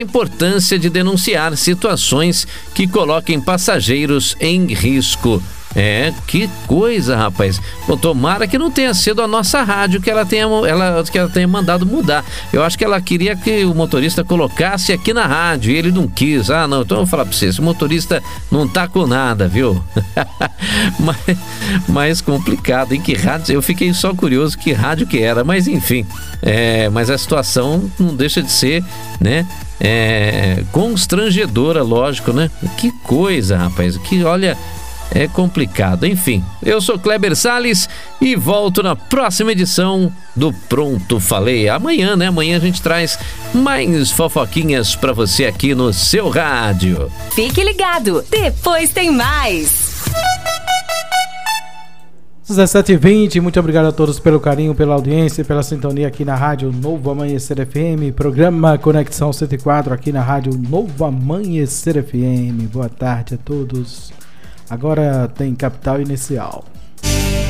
importância de denunciar situações que coloquem passageiros em risco. Que coisa, rapaz. Bom, tomara que não tenha sido a nossa rádio que ela tenha mandado mudar. Eu acho que ela queria que o motorista colocasse aqui na rádio e ele não quis. Não, então eu vou falar pra você, esse motorista não tá com nada, viu? mas complicado, em que rádio? Eu fiquei só curioso que rádio que era, mas enfim. Mas a situação não deixa de ser, né? Constrangedora, lógico, né? Que coisa, rapaz, que olha... É complicado, enfim. Eu sou Kleber Salles e volto na próxima edição do Pronto Falei. Amanhã, né? Amanhã a gente traz mais fofoquinhas pra você aqui no seu rádio. Fique ligado, depois tem mais. 17h20, muito obrigado a todos pelo carinho, pela audiência, pela sintonia aqui na Rádio Novo Amanhecer FM, programa Conexão 104 aqui na Rádio Novo Amanhecer FM. Boa tarde a todos. Agora tem Capital Inicial.